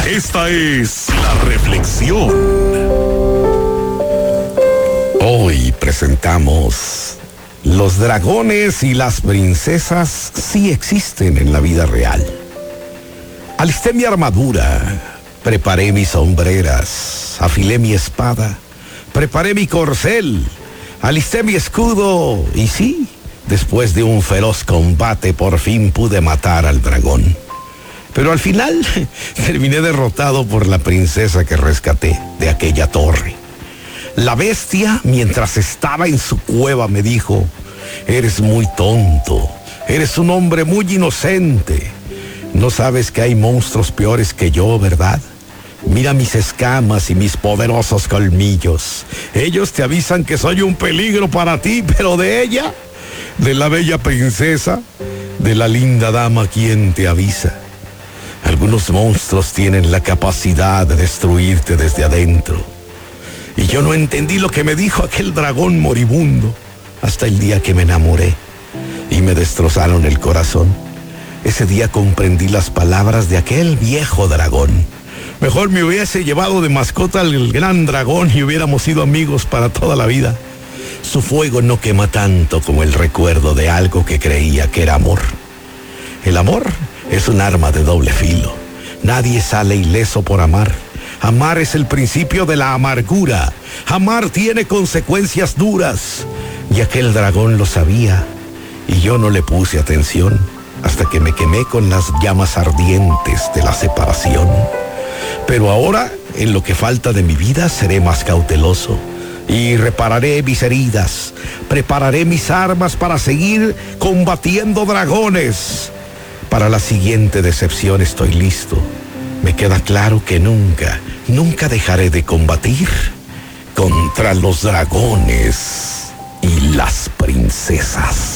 Esta es la reflexión. Hoy presentamos: los dragones y las princesas sí existen en la vida real. Alisté mi armadura, preparé mis sombreras, afilé mi espada, preparé mi corcel, alisté mi escudo y sí, después de un feroz combate por fin pude matar al dragón. Pero al final terminé derrotado por la princesa que rescaté de aquella torre. La bestia, mientras estaba en su cueva, me dijo: eres muy tonto, eres un hombre muy inocente. No sabes que hay monstruos peores que yo, ¿verdad? Mira mis escamas y mis poderosos colmillos. Ellos te avisan que soy un peligro para ti, pero de ella, de la bella princesa, de la linda dama, ¿quién te avisa? Algunos monstruos tienen la capacidad de destruirte desde adentro. Y yo no entendí lo que me dijo aquel dragón moribundo hasta el día que me enamoré y me destrozaron el corazón. Ese día comprendí las palabras de aquel viejo dragón. Mejor me hubiese llevado de mascota al gran dragón y hubiéramos sido amigos para toda la vida. Su fuego no quema tanto como el recuerdo de algo que creía que era amor. El amor es un arma de doble filo. Nadie sale ileso por amar. Amar es el principio de la amargura. Amar tiene consecuencias duras. Y aquel dragón lo sabía. Y yo no le puse atención hasta que me quemé con las llamas ardientes de la separación. Pero ahora, en lo que falta de mi vida, seré más cauteloso. Y repararé mis heridas. Prepararé mis armas para seguir combatiendo dragones. Para la siguiente decepción estoy listo. Me queda claro que nunca dejaré de combatir contra los dragones y las princesas.